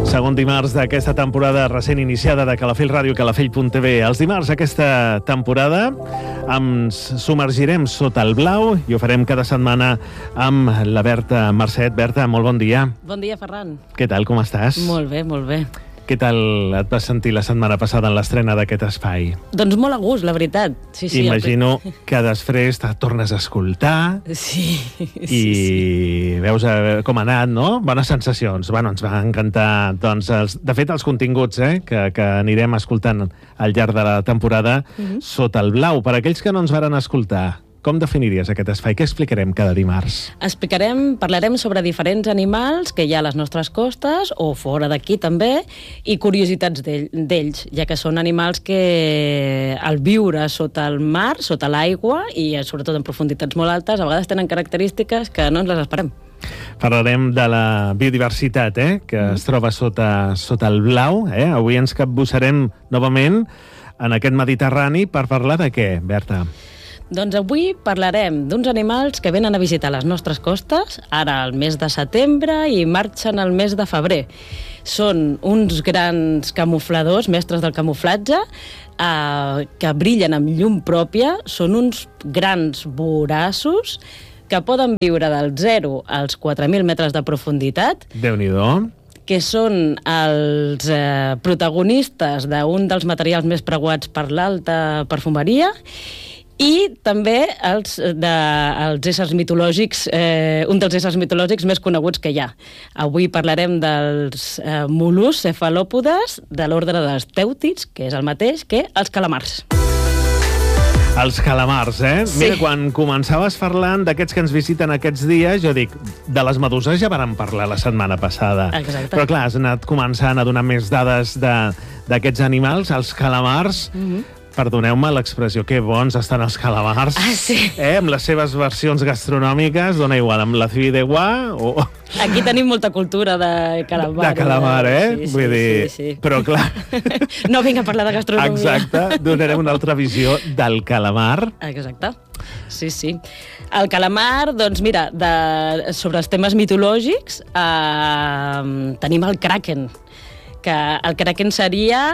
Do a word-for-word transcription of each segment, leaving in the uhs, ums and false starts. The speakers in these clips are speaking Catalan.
Segon dimarts d'aquesta temporada recent iniciada de Calafell Ràdio i Calafell punt t v. Els dimarts d'aquesta temporada ens submergirem sota el blau i ho farem cada setmana amb la Berta Marcet. Berta, molt bon dia. Bon dia, Ferran. Què tal, com estàs? Molt bé, molt bé. Què tal et vas sentir la setmana passada en l'estrena d'aquest espai? Doncs molt a gust, la veritat. Sí, sí, Imagino el... que després te tornes a escoltar sí, i sí, sí. veus com ha anat, no? Bones sensacions. Bueno, ens va encantar, doncs, els, de fet, els continguts eh, que, que anirem escoltant al llarg de la temporada uh-huh. sota el blau. Per aquells que no ens varen escoltar, com definiries aquest espai? Què explicarem cada dimarts? Explicarem, parlarem sobre diferents animals que hi ha a les nostres costes, o fora d'aquí també, i curiositats d'ells, ja que són animals que al viure sota el mar, sota l'aigua, i sobretot en profunditats molt altes, a vegades tenen característiques que no ens les esperem. Parlarem de la biodiversitat, eh, que mm. es troba sota, sota el blau. Eh? Avui ens capbussarem novament en aquest Mediterrani per parlar de què, Berta? Doncs avui parlarem d'uns animals que venen a visitar les nostres costes, ara al mes de setembre, i marxen al mes de febrer. Són uns grans camufladors, mestres del camuflatge, eh, que brillen amb llum pròpia, són uns grans voraços que poden viure del zero als quatre mil metres de profunditat. Déu-n'hi-do. Que són els eh, protagonistes d'un dels materials més preuats per l'alta perfumeria, i també els, de, els éssers mitològics, eh, un dels éssers mitològics més coneguts que hi ha. Avui parlarem dels eh, mol·luscs cefalòpodes de l'ordre dels tèutids, que és el mateix que els calamars. Els calamars, eh? Sí. Mira, quan començaves parlant d'aquests que ens visiten aquests dies, jo dic, de les meduses ja vàrem parlar la setmana passada. Exacte. Però clar, has anat començant a donar més dades d'aquests animals, els calamars. Mm-hmm. Perdoneu-me l'expressió, que bons estan els calamars. Ah, sí? Eh, amb les seves versions gastronòmiques, dona igual, amb la fideuà o... Aquí tenim molta cultura de calamar. De calamar, eh? Sí, sí, Vull dir... Sí, sí. Però, clar... No vinc a parlar de gastronomia. Exacte, donarem una altra visió del calamar. Exacte. Sí, sí. El calamar, doncs mira, de, sobre els temes mitològics, eh, tenim el kraken, que el kraken seria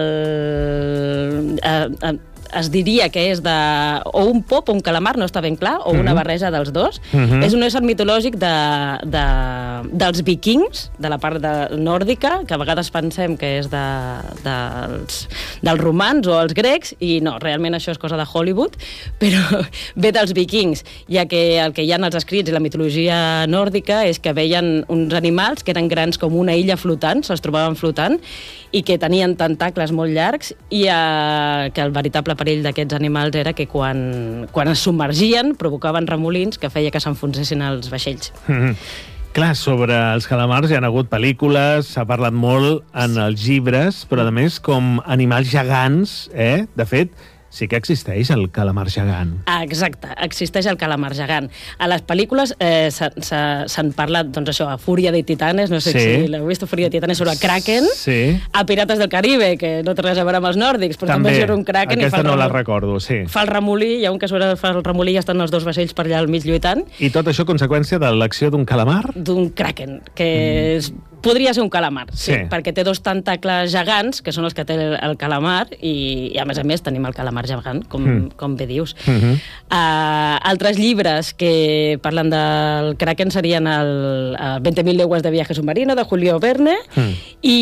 el... Eh, eh, es diria que és de... o un pop o un calamar, no està ben clar, o una barreja dels dos. Uh-huh. És un ésser mitològic de, de, dels vikings, de la part de, nòrdica, que a vegades pensem que és de, dels, dels romans o els grecs, i no, realment això és cosa de Hollywood, però ve dels vikings, ja que el que hi ha en els escrits i la mitologia nòrdica és que veien uns animals que eren grans com una illa flotant, se'ls trobaven flotant, i que tenien tentacles molt llargs, i eh, que el veritable perill d'aquests animals era que quan, quan es submergien provocaven remolins que feia que s'enfonsessin els vaixells. Mm-hmm. Clar, sobre els calamars hi ha hagut pel·lícules, s'ha parlat molt en els llibres, però a més com animals gegants, eh? De fet, sí que existeix el calamar gegant. Ah, exacte, existeix el calamar gegant. A les pel·lícules eh, s'han parlat, doncs això, a Fúria de Titanes, no sé sí. si l'heu vist, Fúria de Titanes sobre el Kraken, sí. A Pirates del Caribe, que no té res a veure amb els nòrdics, però també, també és un Kraken. Aquesta i fa no remolí. La recordo, sí. Fa el remolí, hi ha un que fa el remolí i estan els dos vaixells per allà al mig lluitant. I tot això conseqüència de l'acció d'un calamar? D'un Kraken, que mm. és... podria ser un calamar, sí, sí, perquè té dos tentacles gegants, que són els que té el, el calamar, i, i a més a més tenim el calamar gegant, com, mm. com bé dius. Mm-hmm. Uh, altres llibres que parlen del Kraken serien el uh, veinte mil leguas de viaje submarino, de Julio Verne, mm. i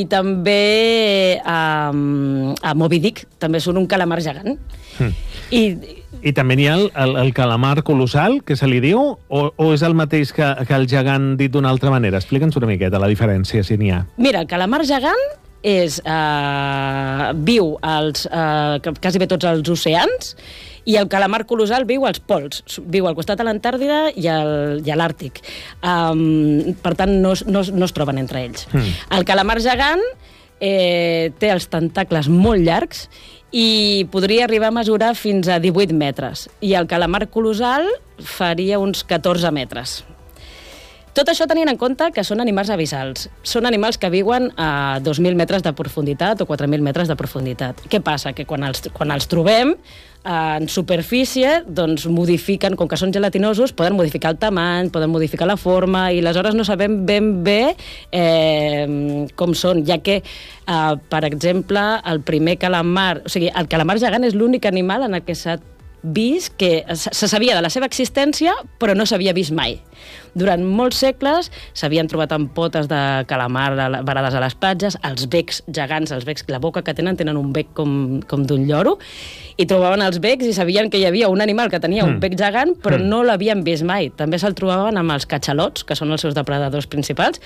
també um, a Moby Dick també surt un calamar gegant. Mm. I... I també n'hi ha el, el, el calamar colossal, que se li diu, o, o és el mateix que, que el gegant dit d'una altra manera? Explica'ns una miqueta la diferència, si n'hi ha. Mira, el calamar gegant és, eh, viu als, eh, quasi bé tots els oceans, i el calamar colossal viu als pols, viu al costat de l'Antàrtida i, el, i a l'Àrtic. Um, per tant, no, no, no es troben entre ells. Mm. El calamar gegant eh, té els tentacles molt llargs i podria arribar a mesurar fins a divuit metres. I el calamar colossal faria uns catorze metres. Tot això tenint en compte que són animals abissals. Són animals que viuen a dos mil metres de profunditat o quatre mil metres de profunditat. Què passa? Que quan els, quan els trobem en superfície, doncs modifiquen, com que són gelatinosos, poden modificar el tamany, poden modificar la forma, i aleshores no sabem ben bé eh, com són, ja que, eh, per exemple, el primer calamar... O sigui, el calamar gegant és l'únic animal en el que s'ha vist que se sabia de la seva existència, però no s'havia vist mai. Durant molts segles s'havien trobat amb potes de calamar varades a les platges, els becs gegants, els becs, la boca que tenen, tenen un bec com, com d'un lloro, i trobaven els becs i sabien que hi havia un animal que tenia un bec gegant, però no l'havien vist mai. També se'l trobaven amb els catxalots, que són els seus depredadors principals.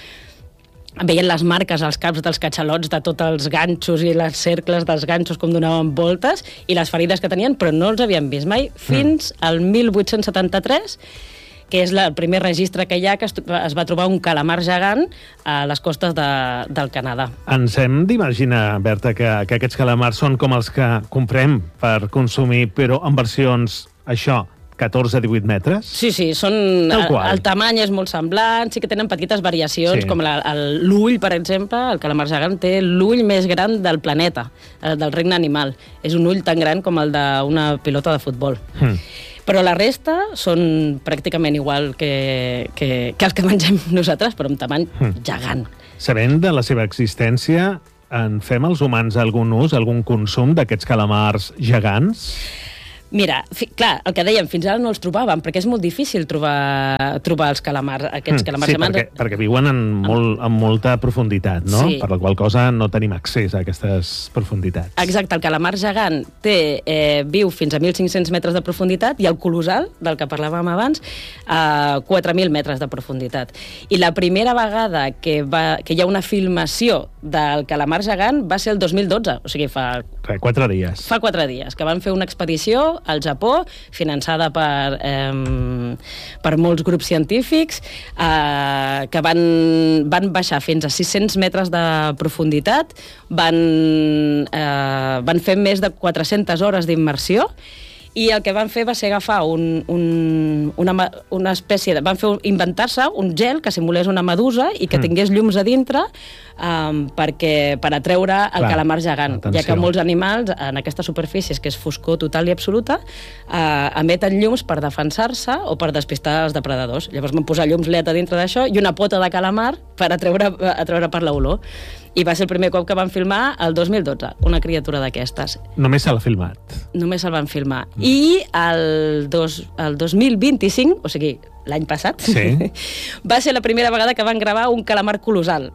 Veien les marques als caps dels catxalots de tots els ganxos i les cercles dels ganxos com donaven voltes i les ferides que tenien, però no els havien vist mai fins al mil vuit-cents setanta-tres, que és el primer registre que hi ha, que es, es va trobar un calamar gegant a les costes de, del Canadà. Ens hem d'imaginar, Berta, que, que aquests calamars són com els que comprem per consumir, però en versions, això, catorze a divuit metres? Sí, sí, són, el, el tamany és molt semblant, sí que tenen petites variacions, sí. Com l'ull, per exemple, el calamar gegant té l'ull més gran del planeta, del regne animal. És un ull tan gran com el d'una pilota de futbol. Mm. Però la resta són pràcticament igual que, que, que els que mengem nosaltres, però amb tamany mm. gegant. Sabent de la seva existència, en fem els humans algun ús, algun consum d'aquests calamars gegants? Mira, fi, clar, el que dèiem, fins ara no els trobàvem, perquè és molt difícil trobar, trobar els calamars, aquests calamars sí, gegants. perquè, perquè viuen en, molt, en molta profunditat, no? Sí. Per la qual cosa no tenim accés a aquestes profunditats. Exacte, el calamar gegant té, eh, viu fins a mil cinc-cents metres de profunditat i el colossal, del que parlàvem abans, a quatre mil metres de profunditat. I la primera vegada que, va, que hi ha una filmació del calamar gegant va ser el dos mil dotze, o sigui, fa... Re, quatre dies. Fa quatre dies, que van fer una expedició al Japó, finançada per, eh, per molts grups científics, eh, que van, van baixar fins a sis-cents metres de profunditat, van, eh, van fer més de quatre-centes hores d'immersió, i el que van fer va ser agafar un, un, una, una espècie de... Van fer inventar-se un gel que simulés una medusa i que mm. tingués llums a dintre um, perquè, per atreure el Clar, calamar gegant, atenció. Ja que molts animals en aquestes superfícies, que és foscor total i absoluta, uh, emeten llums per defensar-se o per despistar els depredadors. Llavors van posar llums L E D a dintre d'això i una pota de calamar per atreure, atreure per l'olor. I va ser el primer cop que van filmar el dos mil dotze, una criatura d'aquestes. Només se l'ha filmat? Només se'l van filmar. Mm. I el, dos, el dos mil vint-i-cinc, o sigui, l'any passat, sí. va ser la primera vegada que van gravar un calamar colossal.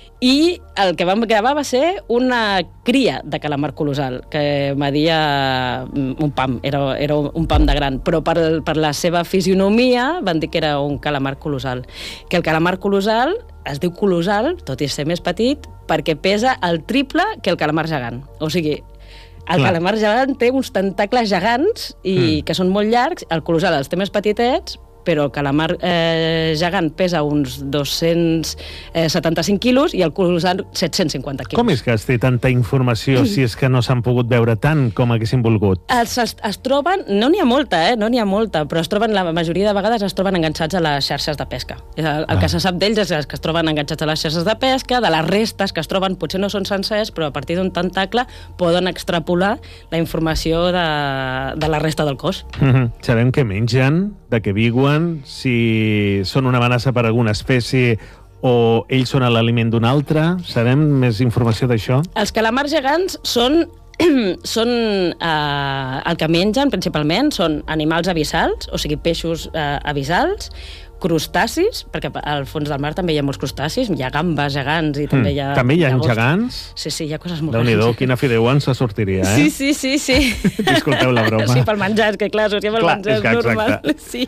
I el que vam gravar va ser una cria de calamar colossal, que media un pam, era, era un pam de gran, però per, per la seva fisionomia van dir que era un calamar colossal. Que el calamar colossal es diu colossal, tot i ser més petit, perquè pesa el triple que el calamar gegant. O sigui, el Clar. calamar gegant té uns tentacles gegants i mm. que són molt llargs, el colossal els té més petitets, però el calamar eh, gegant pesa uns dos-cents setanta-cinc quilos i el colossal set-cents cinquanta quilos. Com és que es té tanta informació si és que no s'han pogut veure tant com haguessin volgut? Es, es, es troben, no n'hi ha molta, eh? no n'hi ha molta, però es troben, la majoria de vegades es troben enganxats a les xarxes de pesca. El, el ah. que se sap d'ells és que es troben enganxats a les xarxes de pesca, de les restes que es troben, potser no són sencers, però a partir d'un tentacle poden extrapolar la informació de, de la resta del cos. Mm-hmm. Sabem què mengen, de què viuen, si són una amenaça per alguna espècie o ells són l'aliment d'un altre? Sabem més informació d'això? Els calamars gegants són, són eh, el que mengen principalment són animals abissals, o sigui, peixos eh, abissals, crustacis, perquè al fons del mar també hi ha molts crustacis, hi ha gambes gegants i també hi ha... Mm. També hi ha llagostes. Gegants? Sí, sí, hi ha coses molt Déu-n'hi-do, quina fideuà ens sortiria, eh? Sí, sí, sí, sí. Disculpeu la broma. Sí, pel menjar, és que clar, associem el menjar és normal. Sí,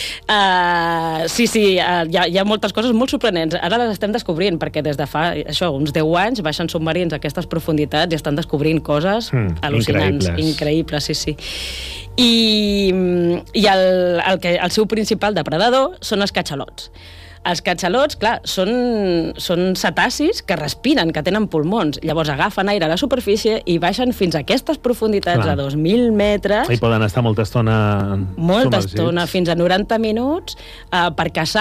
uh, sí, sí uh, hi, ha, hi ha moltes coses molt sorprenents. Ara les estem descobrint, perquè des de fa això, uns deu anys baixen submarins a aquestes profunditats i estan descobrint coses mm, al·lucinants. Increïbles. Increïbles, sí, sí. I, i el, el, que, el seu principal depredador són els catxalots. Els catxalots, clar, són, són cetacis que respiren, que tenen pulmons. Llavors agafen aire a la superfície i baixen fins a aquestes profunditats, clar. A dos mil metres. I poden estar molta estona... Molta estona, fins a noranta minuts, eh, per caçar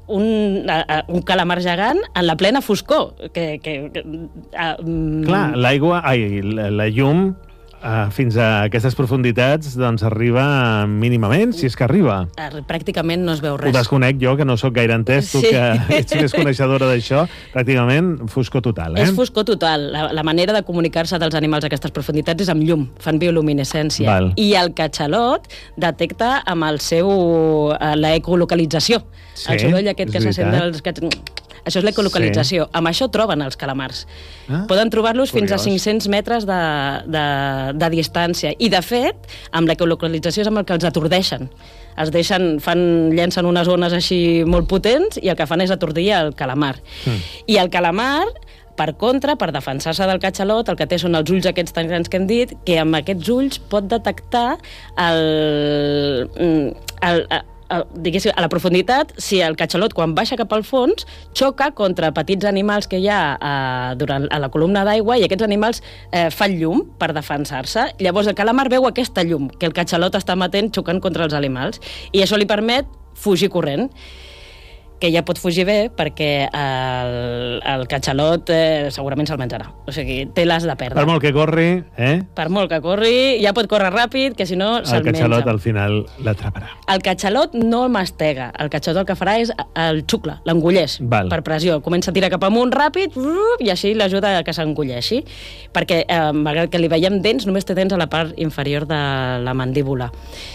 un, un calamar gegant en la plena foscor. Que, que, que, uh, Clar, l'aigua, ai, la, la llum uh, fins a aquestes profunditats doncs arriba mínimament, si és que arriba. Pràcticament no es veu Ho res. desconec jo, que no sóc gaire entès, tu Sí. que ets més coneixedora d'això, pràcticament foscor total, eh? És foscor total. La, la manera de comunicar-se dels animals a aquestes profunditats és amb llum, fan bioluminescència. Val. I el catxalot detecta amb el seu eh, l'ecolocalització. Sí, el soroll aquest que és se sent veritat. dels cats... Això és l'ecolocalització. Sí. Amb això troben els calamars. Ah, Poden trobar-los fins a curiós. cinc-cents metres de, de, de distància. I, de fet, amb l'ecolocalització és amb el que els atordeixen. Es deixen, fan, llencen unes ones així molt potents i el que fan és atordir el calamar. Mm. I el calamar, per contra, per defensar-se del catxalot, el que té són els ulls aquests tan grans que hem dit, que amb aquests ulls pot detectar el... el, el diguéssim, a la profunditat, si el catxalot, quan baixa cap al fons, xoca contra petits animals que hi ha eh, durant, a la columna d'aigua i aquests animals eh, fan llum per defensar-se. Llavors el calamar veu aquesta llum que el catxalot està emetent xocant contra els animals i això li permet fugir corrent, que ja pot fugir bé perquè el, el catxalot eh, segurament se'l menjarà. O sigui, té l'as de perdre. Per molt que corri, eh? Per molt que corri, ja pot córrer ràpid, que si no se'l menja. El catxalot al final l'atraparà. El catxalot no el mastega. El catxalot el que farà és el xucla, l'engulleix, Val. per pressió. Comença a tirar cap amunt ràpid i així l'ajuda a que s'engulleixi. Perquè, eh, malgrat que li veiem dents, només té dents a la part inferior de la mandíbula.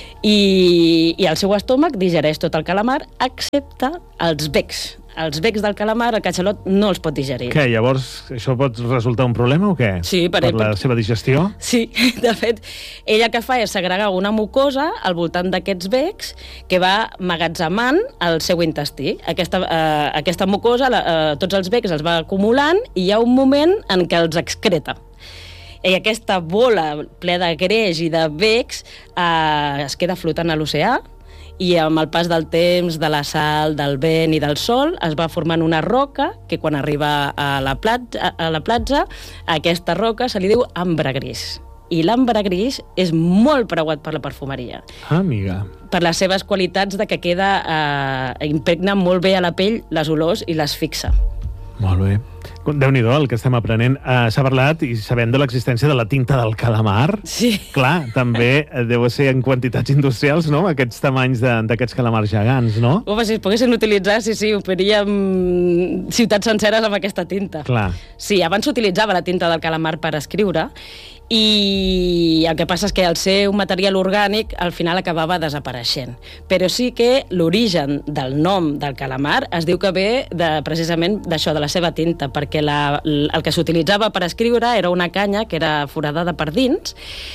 I, i el seu estómac digereix tot el calamar, excepte els becs. Els becs del calamar, el catxalot no els pot digerir. Què, llavors això pot resultar un problema o què? Sí, per, per la per... seva digestió? Sí, de fet, ella el que fa és segregar una mucosa al voltant d'aquests becs que va magatzemant el seu intestí. Aquesta, eh, aquesta mucosa, la, eh, tots els becs els va acumulant i hi ha un moment en què els excreta. I aquesta bola ple de greix i de becs eh, es queda flotant a l'oceà i amb el pas del temps, de la sal, del vent i del sol es va formant una roca que quan arriba a la platja, a la platja a aquesta roca se li diu ambre gris. I l'ambre gris és molt preuat per la perfumeria. Ah, amiga. Per les seves qualitats de que queda, eh, impregna molt bé a la pell les olors i les fixa. Molt bé. Déu-n'hi-do el que estem aprenent. Uh, S'ha parlat i sabem de l'existència de la tinta del calamar. Sí. Clar, també deu ser en quantitats industrials, no?, aquests tamanys d'aquests calamars gegants, no? Home, si es poguessin utilitzar, sí, sí, oferíem ciutats senceres amb aquesta tinta. Clar. Sí, abans s'utilitzava la tinta del calamar per escriure i el que passa és que el seu material orgànic al final acabava desapareixent. Però sí que l'origen del nom del calamar es diu que ve de, precisament d'això, de la seva tinta, perquè la, el que s'utilitzava per escriure era una canya que era foradada per dins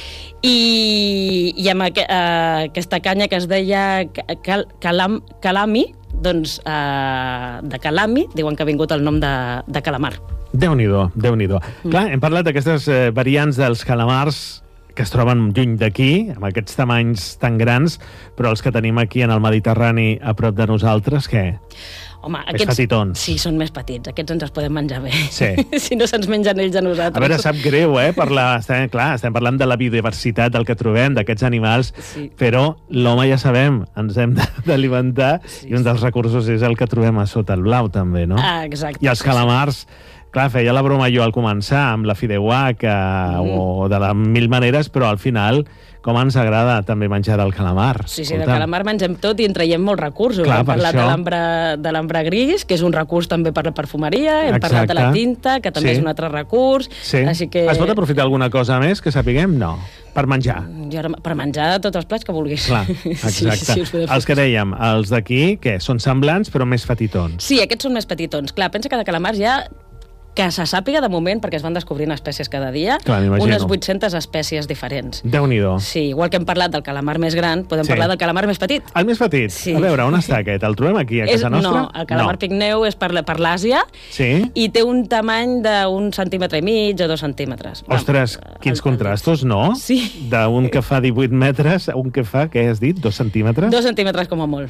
i, i amb aqu uh, aquesta canya que es deia cal calam calami, doncs uh, de calami diuen que ha vingut el nom de, de calamar. Déu-n'hi-do, Déu-n'hi-do. Mm. Clar, hem parlat d'aquestes eh, variants dels calamars que es troben lluny d'aquí, amb aquests tamanys tan grans, però els que tenim aquí en el Mediterrani a prop de nosaltres, què? Home, més aquests, petitons. Sí, són més petits. Aquests ens els podem menjar bé. Sí. Si no se'ns mengen ells a nosaltres. A veure, sap greu, eh? Per la, estem, clar, estem parlant de la biodiversitat, del que trobem, d'aquests animals, sí. Però l'home ja sabem, ens hem d'alimentar, sí, i un dels recursos és el que trobem a sota el blau, també, no? Ah, exacte. I els calamars... Clar, feia la broma jo al començar amb la fideuà que, mm. o de les mil maneres, però al final com ens agrada també menjar del calamar. Sí, sí, del calamar mengem tot i en traiem molts recursos. Clar, hem parlat això... de l'ambre gris, que és un recurs també per la perfumeria, hem Exacte. Parlat de la tinta, que també sí. És un altre recurs. Sí. Així que... Es pot aprofitar alguna cosa més que sapiguem? No. Per menjar. Jo, per menjar tots els plats que vulguis. Clar, exacte. Sí, sí, els que dèiem, els d'aquí, què? Són semblants però més petitons. Sí, aquests són més petitons. Clar, pensa que de calamars ja... que se sàpiga de moment, perquè es van descobrint espècies cada dia, Clar, unes vuit-centes espècies diferents. Déu-n'hi-do. Sí, igual que hem parlat del calamar més gran, podem sí. parlar del calamar més petit. El més petit? Sí. A veure, on està aquest? El trobem aquí, a casa és, nostra? No, el calamar no. pigmeu és per, per l'Àsia sí? i té un tamany d'un centímetre i mig o dos centímetres. Ostres, Vam, quins el, contrastos, no? Sí. D'un que fa divuit metres a un que fa, què has dit, dos centímetres? Dos centímetres com a molt.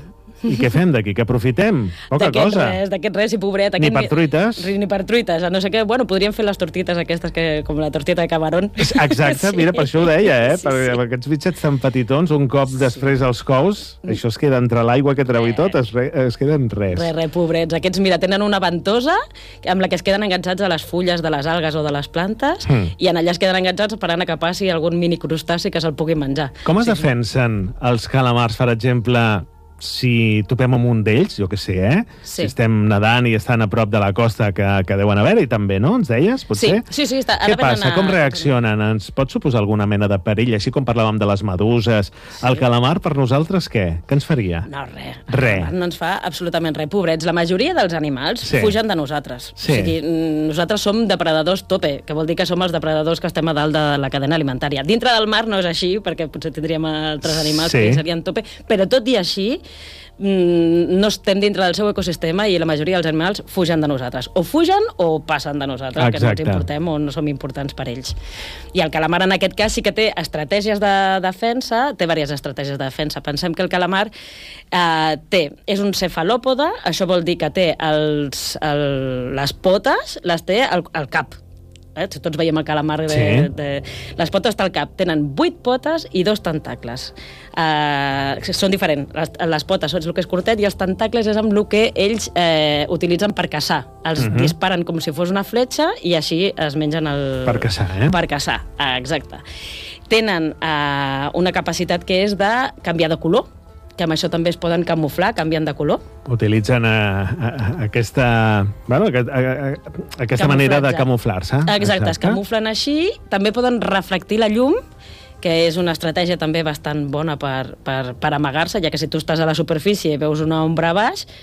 I què fem d'aquí? Que aprofitem? Poca cosa. Res, d'aquest res, i pobret. Ni per truites. Ni per truites. No sé què, bueno, podríem fer les tortites aquestes, que, com la tortita de camarón. Exacte, sí. Mira, per això ho deia, eh? Sí, Perquè sí. aquests bitxets tan petitons, un cop sí. després els cous, això es queda entre l'aigua que treu i tot, es, re, es queda en res. Res, res, pobrets. Aquests, mira, tenen una ventosa amb la que es queden enganxats a les fulles de les algues o de les plantes, mm. i en allà es queden enganxats esperant a que passi algun mini crustaci que se'l pugui menjar. Com es sí, defensen els calamars, per exemple, si topem amb un d'ells, jo què sé, eh? Sí. Si estem nedant i estan a prop de la costa, que, que deuen haver-hi també, no? Ens deies, potser? Sí, sí, sí. Està, Què passa? A... Com reaccionen? Ens pot suposar alguna mena de perill? Així com parlàvem de les meduses, sí. El calamar, per nosaltres, què? Què ens faria? No, res. Res. No ens fa absolutament res. Pobrets, la majoria dels animals sí. fugen de nosaltres. Sí. O sigui, nosaltres som depredadors tope, que vol dir que som els depredadors que estem a dalt de la cadena alimentària. Dintre del mar no és així, perquè potser tindríem altres animals sí. que serien tope, però tot i així no estem dintre del seu ecosistema i la majoria dels animals fugen de nosaltres. O fugen o passen de nosaltres, exacte. Que no ens importem o no som importants per ells. I el calamar, en aquest cas, sí que té estratègies de defensa, té diverses estratègies de defensa. Pensem que el calamar eh, té, és un cefalòpode, això vol dir que té els, el, les potes, les té al, al cap. Eh? Tots veiem el calamar de, sí. de... Les potes està al cap. Tenen vuit potes i dos tentacles. Uh, són diferents. Les, les potes són el que és curtet i els tentacles és amb el que ells eh, utilitzen per caçar. Els uh-huh. disparen com si fos una fletxa i així es mengen el... Per caçar, eh? Per caçar, ah, exacte. Tenen uh, una capacitat que és de canviar de color, que amb això també es poden camuflar, canviant de color. Utilitzen a, a, a aquesta, bueno, a, a, a aquesta manera de camuflar-se. Exacte, Exacte, es camuflen així. També poden reflectir la llum, que és una estratègia també bastant bona per, per, per amagar-se, ja que si tu estàs a la superfície i veus una ombra a baix,